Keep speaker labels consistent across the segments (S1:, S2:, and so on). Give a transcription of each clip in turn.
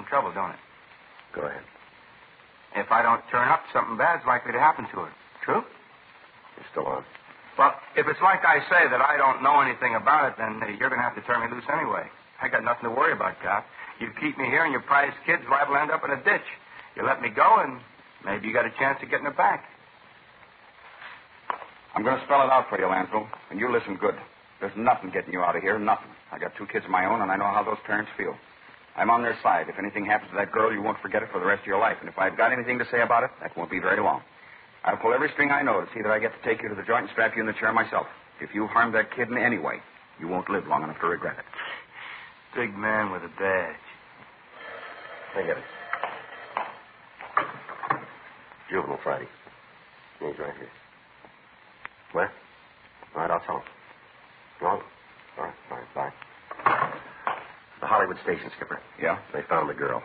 S1: some trouble, don't it?
S2: Go ahead.
S1: If I don't turn up, something bad's likely to happen to her. True?
S2: You're still on.
S1: Well, if it's like I say that I don't know anything about it, then you're going to have to turn me loose anyway. I got nothing to worry about, Cap. You keep me here and your prize kid's liable to end up in a ditch. You let me go and maybe you got a chance of getting her back.
S3: I'm going to spell it out for you, Lansville, and you listen good. There's nothing getting you out of here, nothing. I got 2 kids of my own, and I know how those parents feel. I'm on their side. If anything happens to that girl, you won't forget it for the rest of your life. And if I've got anything to say about it, that won't be very long. I'll pull every string I know to see that I get to take you to the joint and strap you in the chair myself. If you harm that kid in any way, you won't live long enough to regret it.
S1: Big man with a badge.
S2: I get it. Juvenile Friday. He's right here. What? All right, I'll tell him. No? All right, bye. The Hollywood station, Skipper.
S3: Yeah?
S2: They found the girl.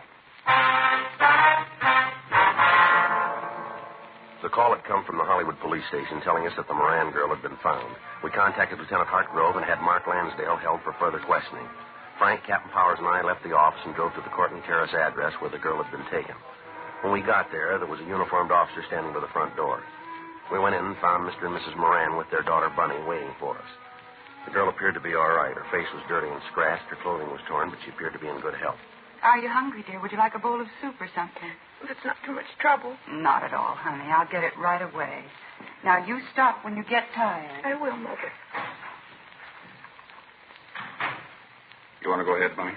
S2: The call had come from the Hollywood police station telling us that the Moran girl had been found. We contacted Lieutenant Hartgrove and had Mark Lansdale held for further questioning. Frank, Captain Powers, and I left the office and drove to the Courtney Terrace address where the girl had been taken. When we got there was a uniformed officer standing by the front door. We went in and found Mr. and Mrs. Moran with their daughter Bunny waiting for us. The girl appeared to be all right. Her face was dirty and scratched. Her clothing was torn, but she appeared to be in good health.
S4: Are you hungry, dear? Would you like a bowl of soup or something?
S5: If it's not too much trouble.
S4: Not at all, honey. I'll get it right away. Now, you stop when you get tired.
S5: I will, Mother.
S3: You want to go ahead, Bunny?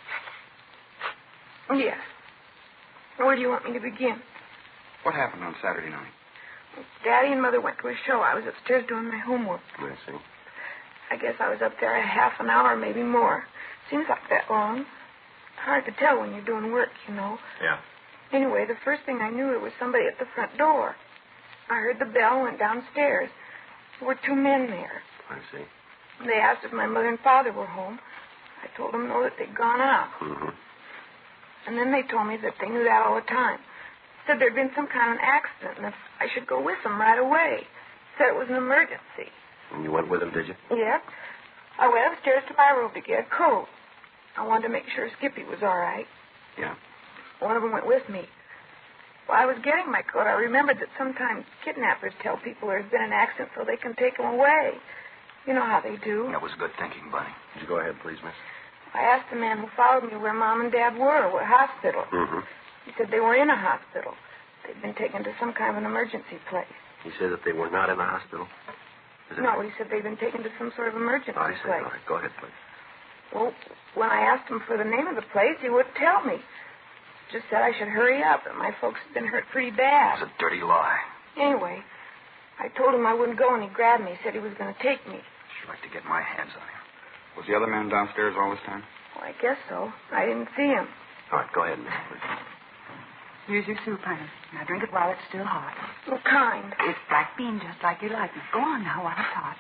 S5: Yes. Where do you want me to begin?
S3: What happened on Saturday night?
S5: Daddy and Mother went to a show. I was upstairs doing my homework.
S2: I see.
S5: I guess I was up there a half an hour, maybe more. Seems like that long. Hard to tell when you're doing work, you know.
S2: Yeah.
S5: Anyway, the first thing I knew, it was somebody at the front door. I heard the bell and went downstairs. There were 2 men there.
S2: I see.
S5: They asked if my mother and father were home. I told them no, that they'd gone out.
S2: Mm-hmm.
S5: And then they told me that they knew that all the time. Said there'd been some kind of an accident and if I should go with them right away. Said it was an emergency.
S2: And you went with them, did you?
S5: Yep. I went upstairs to my room to get a coat. I wanted to make sure Skippy was all right.
S2: Yeah.
S5: One of them went with me. While I was getting my coat, I remembered that sometimes kidnappers tell people there's been an accident so they can take them away. You know how they do.
S1: That was good thinking, Bunny.
S2: Would you go ahead, please, miss?
S5: I asked the man who followed me where Mom and Dad were, what hospital.
S2: Mm-hmm.
S5: He said they were in a hospital. They'd been taken to some kind of an emergency place.
S2: He said that they were not in the hospital?
S5: No, he said they'd been taken to some sort of emergency
S2: I see.
S5: place.
S2: All right, go ahead, please.
S5: Well, when I asked him for the name of the place, he wouldn't tell me. Just said I should hurry up, that my folks had been hurt pretty bad.
S1: It's a dirty lie.
S5: Anyway, I told him I wouldn't go, and he grabbed me. He said he was going to take me.
S1: Sure like to get my hands on him.
S3: Was the other man downstairs all this time?
S5: Well, I guess so. I didn't see him.
S2: All right, go ahead, miss, please.
S4: Here's your soup, honey. Now, drink it while it's still hot.
S5: Oh, kind.
S4: It's black bean, just like you like it. Go on now while it's hot.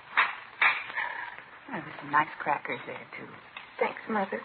S4: Oh, there's some nice crackers there, too.
S5: Thanks, Mother.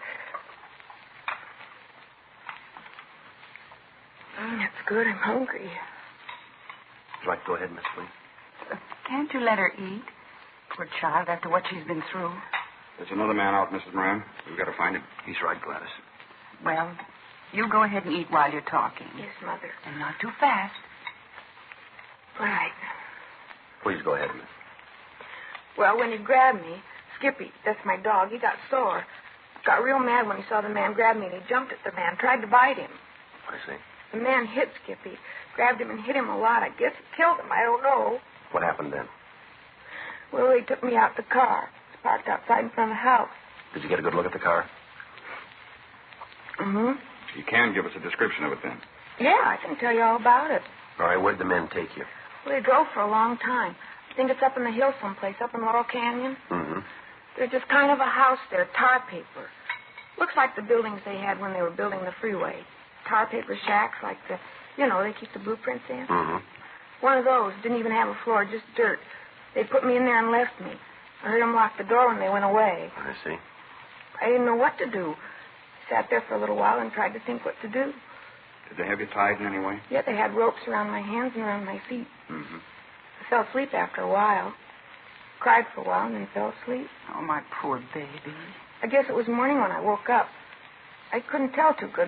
S5: That's good. I'm hungry.
S2: Would you like to go ahead, miss, please?
S4: Can't you let her eat? Poor child, after what she's been through.
S3: There's another man out, Mrs. Moran. We've got to find him.
S1: He's right, Gladys.
S4: Well, you go ahead and eat while you're talking.
S5: Yes, Mother.
S4: And not too fast.
S5: All right.
S2: Please go ahead, miss.
S5: Well, when he grabbed me, Skippy, that's my dog, he got sore. Got real mad when he saw the man grab me, and he jumped at the man, tried to bite him.
S2: I see.
S5: The man hit Skippy, grabbed him and hit him a lot. I guess it killed him. I don't know.
S2: What happened then?
S5: Well, they took me out the car. It's parked outside in front of the house.
S2: Did you get a good look at the car?
S5: Mm-hmm.
S3: You can give us a description of it then.
S5: Yeah, I can tell you all about it.
S2: All right, where'd the men take you?
S5: Well, they drove for a long time. I think it's up in the hills someplace, up in Laurel Canyon.
S2: Mm-hmm.
S5: There's just kind of a house there, tar paper. Looks like the buildings they had when they were building the freeway. Tar paper shacks like they keep the blueprints in.
S2: Mm-hmm.
S5: One of those. Didn't even have a floor, just dirt. They put me in there and left me. I heard them lock the door when they went away.
S2: I see.
S5: I didn't know what to do. Sat there for a little while and tried to think what to do.
S3: Did they have you tied in any way?
S5: Yeah, they had ropes around my hands and around my feet.
S3: Mm-hmm.
S5: I fell asleep after a while. Cried for a while and then fell asleep.
S4: Oh, my poor baby.
S5: I guess it was morning when I woke up. I couldn't tell too good.